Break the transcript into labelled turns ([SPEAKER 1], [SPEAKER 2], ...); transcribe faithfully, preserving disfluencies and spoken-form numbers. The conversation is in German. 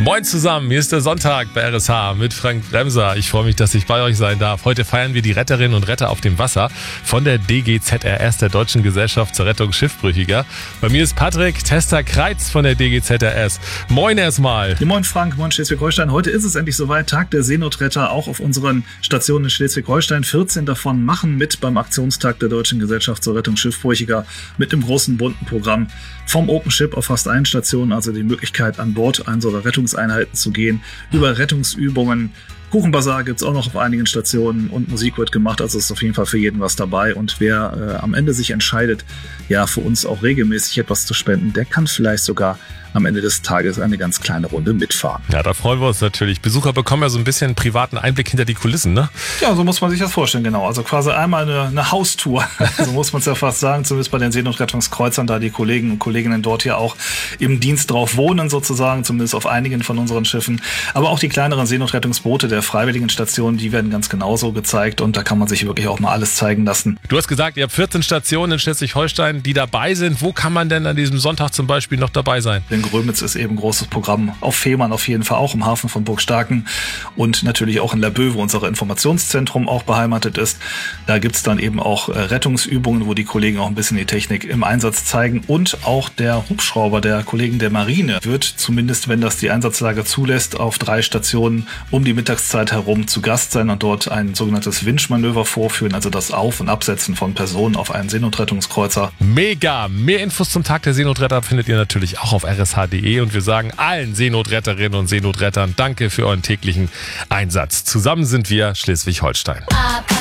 [SPEAKER 1] Moin zusammen, hier ist der Sonntag bei R S H mit Frank Bremser. Ich freue mich, dass ich bei euch sein darf. Heute feiern wir die Retterinnen und Retter auf dem Wasser von der D G Z R S, der Deutschen Gesellschaft zur Rettung Schiffbrüchiger. Bei mir ist Patrick Tester-Kreitz von der D G Z R S. Moin erstmal.
[SPEAKER 2] Ja, moin Frank, moin Schleswig-Holstein. Heute ist es endlich soweit, Tag der Seenotretter, auch auf unseren Stationen in Schleswig-Holstein. vierzehn davon machen mit beim Aktionstag der Deutschen Gesellschaft zur Rettung Schiffbrüchiger mit dem großen bunten Programm vom Open Ship auf fast allen Stationen, also die Möglichkeit an Bord einzelner Rettungseinheiten zu gehen, über Rettungsübungen. Kuchenbazar gibt's auch noch auf einigen Stationen und Musik wird gemacht, also ist auf jeden Fall für jeden was dabei. Und wer äh, am Ende sich entscheidet, ja, für uns auch regelmäßig etwas zu spenden, der kann vielleicht sogar am Ende des Tages eine ganz kleine Runde mitfahren.
[SPEAKER 1] Ja, da freuen wir uns natürlich. Besucher bekommen ja so ein bisschen einen privaten Einblick hinter die Kulissen, ne?
[SPEAKER 2] Ja, so muss man sich das vorstellen, genau. Also quasi einmal eine, eine Haustour, so muss man es ja fast sagen, zumindest bei den Seenotrettungskreuzern, da die Kollegen und Kolleginnen dort ja auch im Dienst drauf wohnen sozusagen, zumindest auf einigen von unseren Schiffen. Aber auch die kleineren Seenotrettungsboote der freiwilligen Stationen, die werden ganz genauso gezeigt und da kann man sich wirklich auch mal alles zeigen lassen.
[SPEAKER 1] Du hast gesagt, ihr habt vierzehn Stationen in Schleswig-Holstein, die dabei sind. Wo kann man denn an diesem Sonntag zum Beispiel noch dabei sein?
[SPEAKER 2] In Grömitz ist eben ein großes Programm. Auf Fehmarn auf jeden Fall auch, im Hafen von Burgstarken und natürlich auch in Laboe, wo unser Informationszentrum auch beheimatet ist. Da gibt's dann eben auch Rettungsübungen, wo die Kollegen auch ein bisschen die Technik im Einsatz zeigen und auch der Hubschrauber der Kollegen der Marine wird zumindest, wenn das die Einsatzlage zulässt, auf drei Stationen um die Mittagszeit herum zu Gast sein und dort ein sogenanntes Winchmanöver vorführen, also das Auf- und Absetzen von Personen auf einen Seenotrettungskreuzer.
[SPEAKER 1] Mega! Mehr Infos zum Tag der Seenotretter findet ihr natürlich auch auf r s h punkt d e und wir sagen allen Seenotretterinnen und Seenotrettern danke für euren täglichen Einsatz. Zusammen sind wir Schleswig-Holstein.